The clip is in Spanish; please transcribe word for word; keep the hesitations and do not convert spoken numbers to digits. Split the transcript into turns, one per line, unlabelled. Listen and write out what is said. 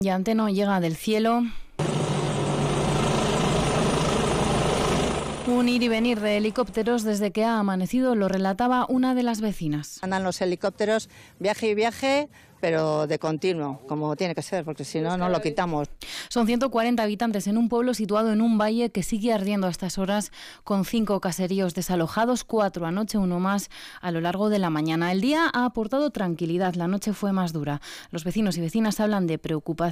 Llante no llega del cielo. Un ir y venir de helicópteros desde que ha amanecido, lo relataba una de las vecinas.
Andan los helicópteros viaje y viaje, pero de continuo, como tiene que ser, porque si no, no lo quitamos.
Son ciento cuarenta habitantes en un pueblo situado en un valle que sigue ardiendo a estas horas, con cinco caseríos desalojados, cuatro anoche, uno más a lo largo de la mañana. El día ha aportado tranquilidad, la noche fue más dura. Los vecinos y vecinas hablan de preocupación.